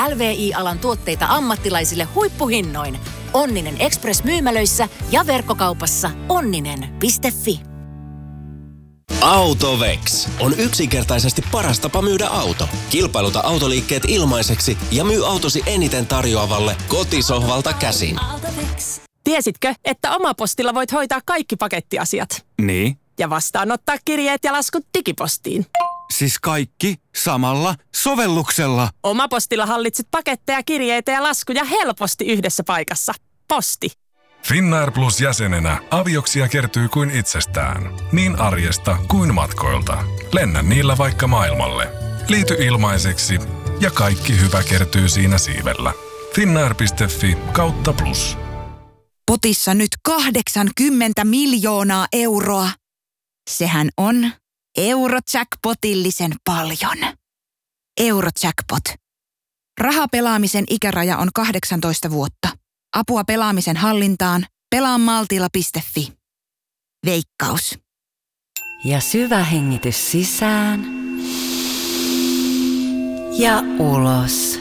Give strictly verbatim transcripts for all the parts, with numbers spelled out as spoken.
L V I-alan tuotteita ammattilaisille huippuhinnoin. Onninen Express-myymälöissä ja verkkokaupassa onninen piste fi. Autovex on yksinkertaisesti paras tapa myydä auto. Kilpailuta autoliikkeet ilmaiseksi ja myy autosi eniten tarjoavalle kotisohvalta käsin. Tiesitkö, että Omapostilla voit hoitaa kaikki pakettiasiat? Niin. Ja vastaanottaa kirjeet ja laskut digipostiin. Siis kaikki samalla sovelluksella. Omapostilla hallitset paketteja, kirjeitä ja laskuja helposti yhdessä paikassa. Posti. Finnair Plus jäsenenä avioksia kertyy kuin itsestään. Niin arjesta kuin matkoilta. Lennä niillä vaikka maailmalle. Liity ilmaiseksi ja kaikki hyvä kertyy siinä siivellä. Finnair piste fi kautta plus. Potissa nyt kahdeksankymmentä miljoonaa euroa. Sehän on Eurojackpotillisen paljon. Eurojackpot. Rahapelaamisen ikäraja on kahdeksantoista vuotta. Apua pelaamisen hallintaan. pelaa maltilla piste fi. Veikkaus. Ja syvä hengitys sisään. Ja ulos.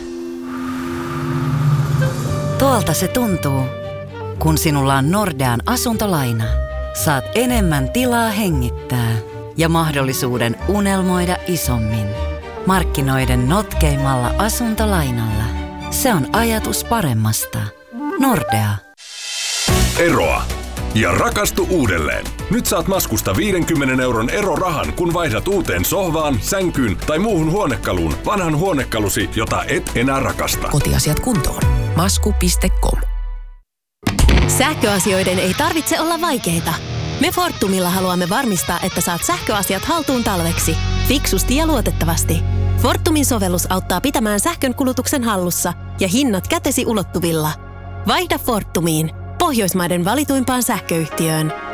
Tuolta se tuntuu. Kun sinulla on Nordean asuntolaina, saat enemmän tilaa hengittää ja mahdollisuuden unelmoida isommin. Markkinoiden notkeimmalla asuntolainalla. Se on ajatus paremmasta. Nordea. Eroa. Ja rakastu uudelleen. Nyt saat Maskusta viidenkymmenen euron erorahan, kun vaihdat uuteen sohvaan, sänkyyn tai muuhun huonekaluun vanhan huonekalusi, jota et enää rakasta. Kotiasiat kuntoon. Masku piste com. Sähköasioiden ei tarvitse olla vaikeita. Me Fortumilla haluamme varmistaa, että saat sähköasiat haltuun talveksi. Fiksusti ja luotettavasti. Fortumin sovellus auttaa pitämään sähkön kulutuksen hallussa ja hinnat kätesi ulottuvilla. Vaihda Fortumiin, Pohjoismaiden valituimpaan sähköyhtiöön.